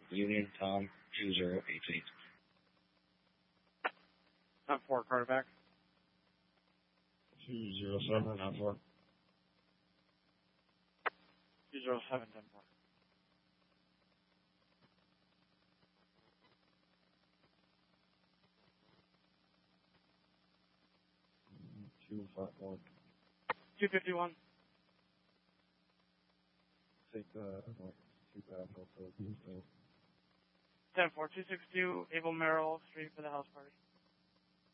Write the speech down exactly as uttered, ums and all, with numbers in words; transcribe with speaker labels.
Speaker 1: Union Tom two zero eight eight.
Speaker 2: Not four, quarterback.
Speaker 1: two zero seven, not four.
Speaker 2: two zero seven, ten four.
Speaker 1: two five one.
Speaker 2: two fifty-one.
Speaker 1: Take the like, two baffle, so
Speaker 2: ten four, two six two, Abel Merrill, Street for the house party.